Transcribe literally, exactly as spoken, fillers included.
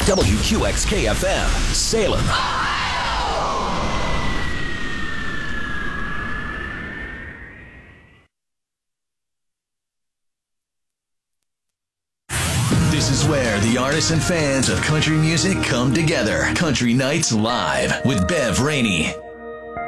W Q X K F M, Salem. This is where the artists and fans of country music come together. Country Nights Live with Bev Rainey.